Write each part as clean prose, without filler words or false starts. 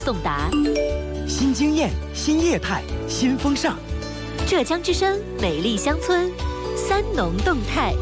送达。 新经验、新业态、新风尚。 浙江之声美丽乡村三农动态。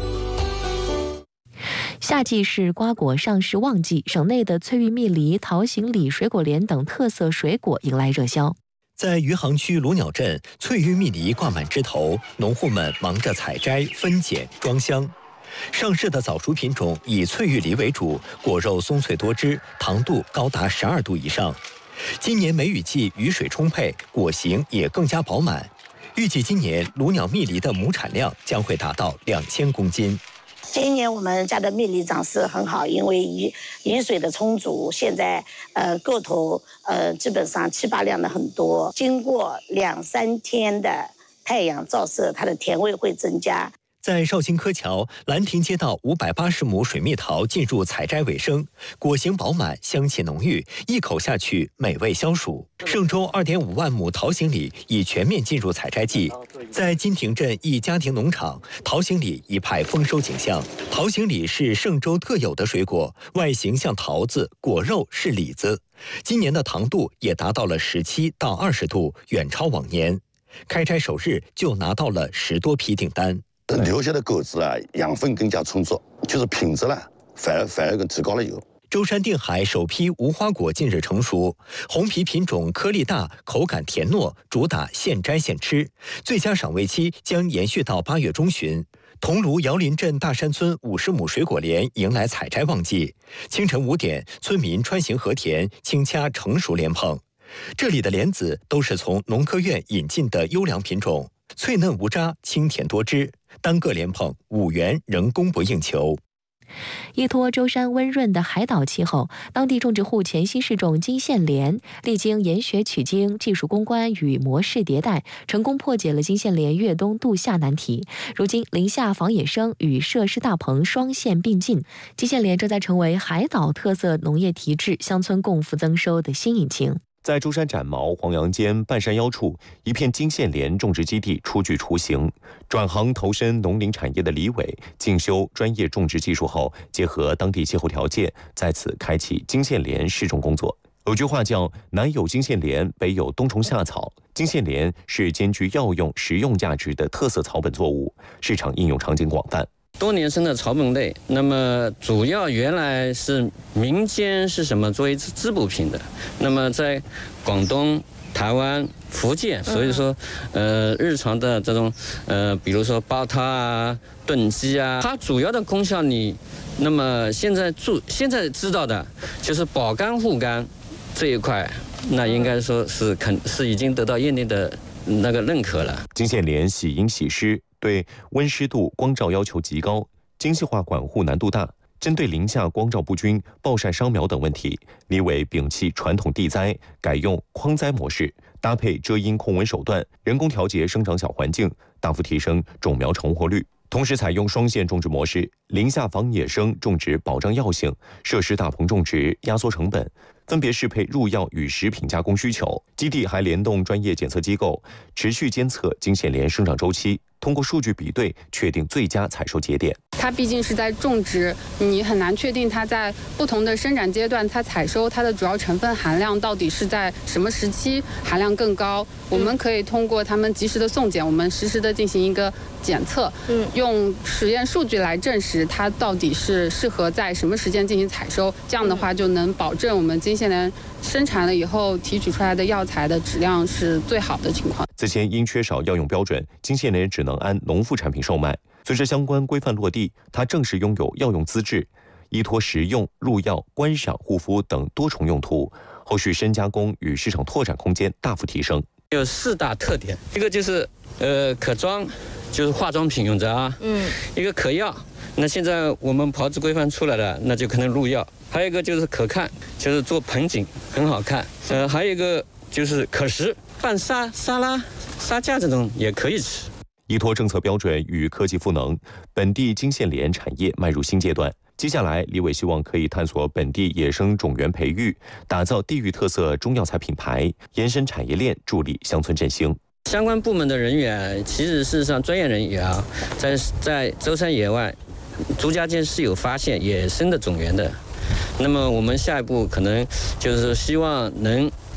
夏季是瓜果上市旺季，省内的翠玉蜜梨、桃行李、水果莲等特色水果迎来热销。 在余杭区卢鸟镇，翠玉蜜梨挂满枝头，农户们忙着采摘、分拣、装箱。上市的早熟品种以翠玉梨为主，果肉松脆多汁，糖度高达12度以上。今年梅雨季，雨水充沛，果形也更加饱满。预计今年卢鸟蜜梨的亩产量将会达到2000公斤。 今年我们家的蜜梨长势很好，因为雨水的充足，现在个头基本上7、8两的很多。经过2、3天的太阳照射，它的甜味会增加。 在绍兴柯桥兰亭街道580亩水蜜桃进入采摘尾声，果形饱满，香气浓郁，一口下去美味消暑。嵊州2.5万亩桃行李已全面进入采摘季，在金亭镇一家庭农场，桃行李一派丰收景象。桃行李是嵊州特有的水果，外形像桃子，果肉是李子。今年的糖度也达到了17到20度，远超往年。开摘首日就拿到了10多批订单。 留下的果子啊，养分更加充足，就是品质呢，反而更提高了有。 舟山定海首批无花果近日成熟，红皮品种颗粒大，口感甜糯，主打现摘现吃。最佳赏味期将延续到8月中旬。桐庐姚林镇大山村50亩水果莲迎来采摘旺季，清晨5点，村民穿行河田，轻掐成熟莲蓬。这里的莲子都是从农科院引进的优良品种，脆嫩无渣，清甜多汁。单个莲蓬5元仍供不应求。 依托舟山温润的海岛气候，当地种植户潜心试种金线莲，历经研学取经、技术攻关与模式迭代，成功破解了金线莲越冬度夏难题。如今林下仿野生与设施大棚双线并进，金线莲正在成为海岛特色农业提质、乡村共富增收的新引擎。 在舟山展毛黄杨间半山腰处，一片金线莲种植基地初具雏形。转行投身农林产业的李伟，进修专业种植技术后，结合当地气候条件，在此开启金线莲试种工作。有句话叫“南有金线莲，北有冬虫夏草”。金线莲是兼具药用、食用价值的特色草本作物，市场应用场景广泛。 多年生的草本类，那么主要原来是民间是什么作为滋补品的，那么在广东、台湾、福建，所以说日常的这种比如说煲汤啊、炖鸡啊，它主要的功效那么现在知道的就是保肝护肝这一块，那应该说是已经得到业内的那个认可了。 金线莲喜阴喜湿，对温湿度、光照要求极高，精细化管护难度大。针对林下光照不均、暴晒伤苗等问题，李伟摒弃传统地栽，改用框栽模式，搭配遮阴控温手段，人工调节生长小环境，大幅提升种苗成活率。同时采用双线种植模式，林下仿野生种植保障药性，设施大棚种植压缩成本，分别适配入药与食品加工需求。基地还联动专业检测机构，持续监测金线莲生长周期，通过数据比对确定最佳采收节点。 它毕竟是在种植，你很难确定它在不同的生长阶段，它采收它的主要成分含量到底是在什么时期含量更高。我们可以通过他们及时的送检，我们实时的进行一个检测，用实验数据来证实它到底是适合在什么时间进行采收。这样的话就能保证我们金线莲生产了以后提取出来的药材的质量是最好的情况。 此前因缺少药用标准，金线莲只能按农副产品售卖。随着相关规范落地，它正式拥有药用资质，依托食用、入药、观赏、护肤等多重用途，后续深加工与市场拓展空间大幅提升。 有4大特点，一个就是可装，就是化妆品用着啊，一个可药，那现在我们炮制规范出来了，那就可能入药。还有一个就是可看，就是做盆景很好看。还有一个就是可食，拌沙拉、沙架这种也可以吃。 依托政策标准与科技赋能，本地金线莲产业迈入新阶段。接下来，李伟希望可以探索本地野生种源培育，打造地域特色中药材品牌，延伸产业链，助力乡村振兴。 相关部门的人员，其实事实上专业人员啊，在舟山野外，朱家间是有发现野生的种源的。那么我们下一步可能就是希望能